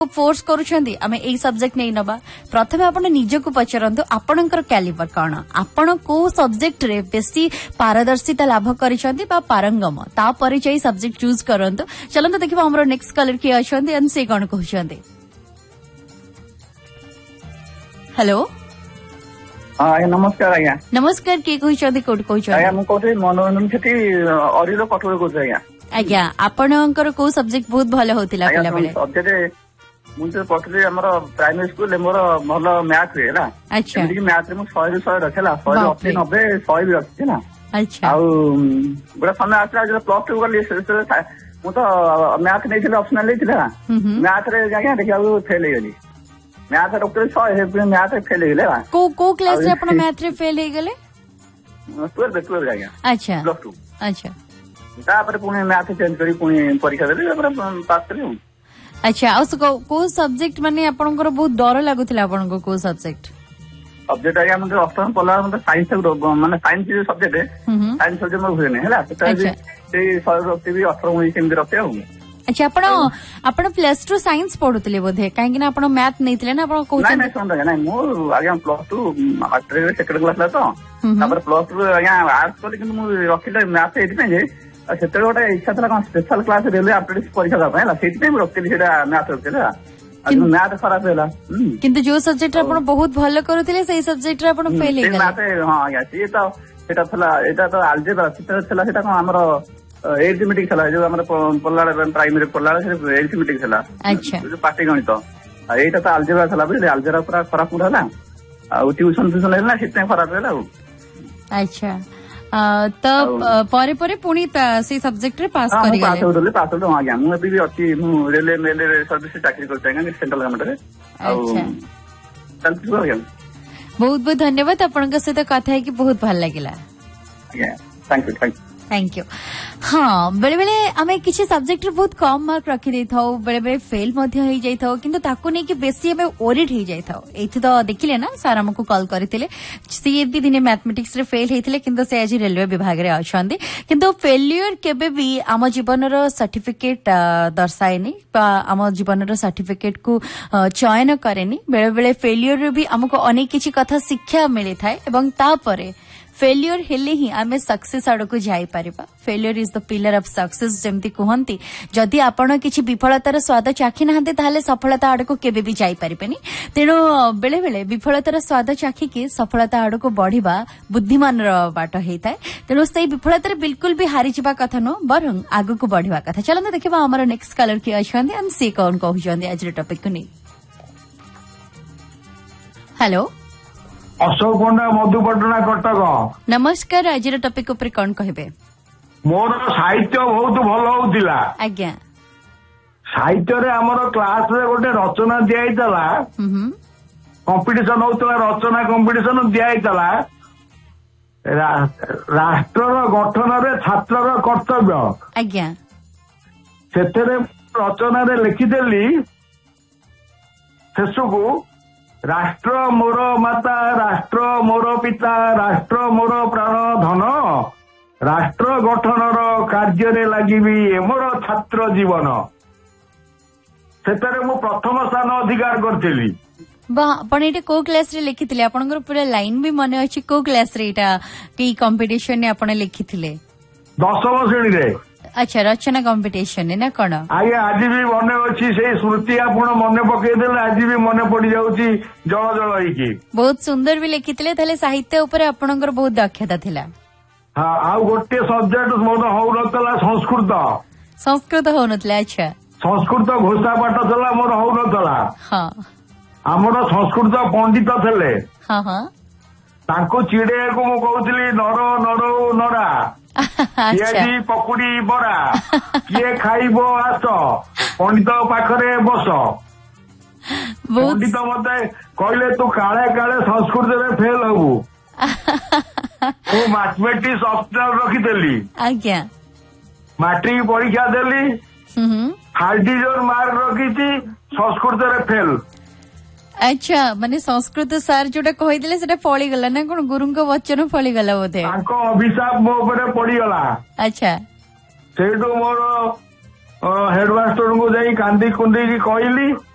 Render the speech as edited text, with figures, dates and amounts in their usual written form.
force करूछंदी आमे एई subject नै नबा प्रथमे आपण निजको पचरंतु आपणकर कैलिबर कोन आपण को सब्जेक्ट रे बेसी पारदर्शिता लाभ करिसंदी बा पारंगम ता परिचय सब्जेक्ट चूज करंतु चलंत देखिबा हमरो नेक्स्ट कलर के अछंदी एन से कोन कहउछंदी हेलो हां नमस्कार आज्ञा नमस्कार के कहउछंदी कोड कहउछंदी आज्ञा मु कहते मनोरंजन खेती अरिरो कठोर को आज्ञा आज्ञा आपणकर को सब्जेक्ट बहुत भलो होतिला पिला बेले सब्जेक्ट मुझे पढ़ते हमर प्राइमरी स्कूल मोर भल मैथ रे ना अच्छा मैथ रे मु 100 ରୁ 100 रखेला 100 80 90 100 भी रखछि ना अच्छा आ बड़ा समय आसला जब प्लस 2 गली मु तो मैथ नै थिले ऑप्शनल नै थिले मैथ रे जाके देखिया फेल हे गली मैथ डॉक्टर 100 हे मैथ फेल हे गेले को क्लास रे अपन मैथ रे फेल हे गेले 12 जाके अच्छा प्लस 2 अच्छा तापर पुणी मैथ चेंज करी पुणी परीक्षा देली तापर पास करी अच्छा को सब्जेक्ट माने आपनकर बहुत डर लागुथिला आपनको को सब्जेक्ट आज्ञा मुझे अष्टम पढ़ला मतलब साइंस माने साइंस जो सब्जेक्ट है साइंस सब्जेक्ट मोर हुए हैला सेटा से 100 रखते भी 18 मुई केमि रखे हो अच्छा आपण प्लस 2 साइंस पढुतले बोधे काहे कि ना आपण मैथ नैथिले ना आपण कहउछन नहीं सुन रहा नहीं मोर आज्ञा प्लस 2 आर्ट्स सेकंड क्लास ला तो तापर प्लस 2 आज्ञा आर्ट्स को लेकिन मु रखिले मैथ एथि पे से गोटे इच्छा था कौन स्पेशल क्लास रेलवे अपडेट परीक्षा देवा से रखी मैथ रखी मैथ खराब है किंतु जो सब्जेक्ट आपण बहुत भलो करूथिले सेही सब्जेक्ट रे आपण फेल हे गेले मैथ हां आज्ञा ये तो सेटा थला एटा तो अलजेब्रा सेटा सेटा कोन हमरो एरिथमेटिक थला जो हमरो पल्लाडा प्राइमरी पल्लाडा से एरिथमेटिक थला अच्छा जो पाटी गणित एटा तो अलजेब्रा थला बुझले अलजेब्रा पूरा खराब होला आ ट्यूशन होला सेटा खराब होला अच्छा तो परे परे पुणी से सब्जेक्ट रे पास करि गेले पास हो आज्ञा मु भी अछि मु रेलवे मेल सर्विस चाकरी करते हैं सेंट्रल गवर्नमेंट रे अच्छा बहुत बहुत धन्यवाद आपनका से तो कथा है कि बहुत भल लागिला थैंक यू थैंक यू हाँ बेले बेले आमे किसी सब्जेक्ट रे बहुत कम मार्क रखी देई थाओ बेले बेले फेल मध्य होई जाई थाओ किंतु ताको नै कि बेसी आमे ओरिड होई जाई थाओ एथि तो देखिले ना सर हमको कॉल करथिले सी भी दिने मैथमेटिक्स रे फेल हेथिले किंतु से आज रेलवे विभाग रे अछंदी किंतु फेल्युअर केबे भी आम जीवन रो सर्टिफिकेट दर्शाएनी बा आम जीवन रो सर्टिफिकेट को चयन करेनी बेले बेले फेल्युअर रे भी हमको अनेक किछि कथा शिक्षा मिले थाए एवं तापरे फेल्युअर हेले ही आमे सक्सेस आड़को जाई परिबा failure is the pillar of success जेमती कहंती जदि आपण किछि विफलतार स्वाद चाखी नाहंते ताले सफलता आड़को केबे भी जाई परिबेनी तेनो बेले बेले विफलतार स्वाद चाखी के सफलता आड़को बढ़िबा बुद्धिमान रो बाट हेताय तेनो सेही विफलतार बिल्कुल भी हारि जिबा कथा न बरं आगु को बढ़िबा कथा चलंत देखिबा हमर नेक्स्ट कलर के अछंदी हम से कोन कहउछंदी आज रे टॉपिक को नै हेलो अशोक पंडा मधुपटना कटक नमस्कार आज टॉपिक ऊपर कौन कहबे मोर साहित्य बहुत भल होउतिला आज्ञा साहित्य रे हमर क्लास रे गोटे रचना दियाइतला कंपटीशन होउतला रचना कंपटीशन दियाइतला राष्ट्र गठन रे छात्र कर्तव्य आज्ञा सेतेरे रचना रे लिखिदेली शेषकू राष्ट्र मोर माता राष्ट्र मोर पिता राष्ट्र मोर प्राण धन राष्ट्र गठनर कार्य लगिबी मोर छात्र जीवन सेतारे मु प्रथम स्थान अधिकार करथिली आपण एटा को क्लास रे लिखिथिले आपनकर पूरा लाइन भी मने अछि को क्लास रे एटा की कंपटीशन ने आपण लिखिथिले 10वीं श्रेणी रे अच्छा रचना कंपटीशन ना कौन आज्ञा आज भी मन अच्छी से स्मृति आपण मन पकईदे आज भी मन पड़ जाऊँगी जल जल होगी बहुत सुंदर भी लिखिते ताले साहित्य उपर आपणकर बहुत दक्षता थिला हाँ आउ गोटे सब्जेक्ट मोर होउनतला संस्कृत होउनतला अच्छा संस्कृत घोषा पाठ थला मोर होउनतला हां हमर संस्कृत पंडित थले हां हां ताको चिड़े को मु कहउतली नर नरो नरा पियाजी पकुड़ी बरा किए खाइबो आस पंडित पाखरे बस पंडित मते कहले तू काले काले संस्कृत रे फेल हबू मु मैथमेटिक्स ऑप्शनल रखिदेली आज्ञा मैट्रिक परीक्षा देली हाई डिवीजन मार्क रखिची संस्कृत रे फेल अच्छा माने संस्कृत सार जोटा कहिदिले सेटा फळी गला ना कोन गुरुंको वचन फळी गला बोधे ताको अभिशाप मो ऊपर पड़ी गला अच्छा सेठो मोर हेडमास्टर को जाई कांदी कुंदी की कहली